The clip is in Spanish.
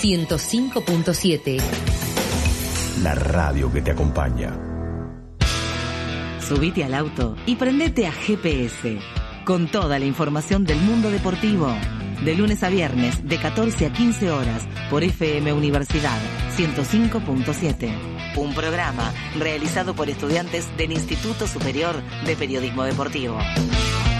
105.7. La radio que te acompaña. Subite al auto y prendete a GPS, con toda la información del mundo deportivo. De lunes a viernes, de 14 a 15 horas, por FM Universidad 105.7. Un programa realizado por estudiantes del Instituto Superior de Periodismo Deportivo.